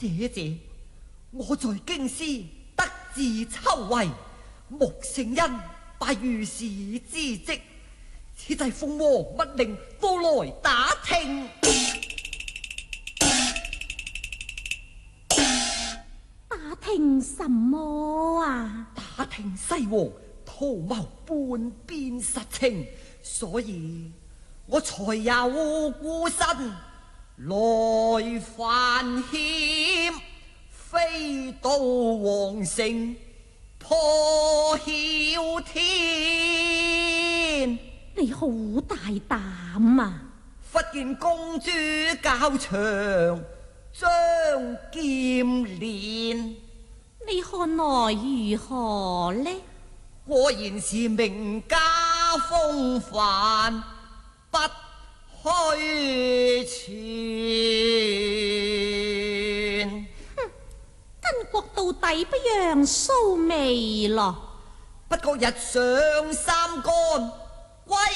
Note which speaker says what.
Speaker 1: 姐姐，我在京師得知秋闱，穆聖恩拜御史之職，此際奉王密令到來打聽。
Speaker 2: 打聽什麼啊？
Speaker 1: 打聽西王圖謀叛變實情，所以我才有孤身來犯險，飛到皇城破曉天。
Speaker 2: 你好大膽啊！
Speaker 1: 忽見公主較長將劍練，
Speaker 2: 你看來如何呢？
Speaker 1: 果然是名家風範，不虛傳。
Speaker 2: 巾幗到底不讓鬚眉咯。
Speaker 1: 不覺日上三竿歸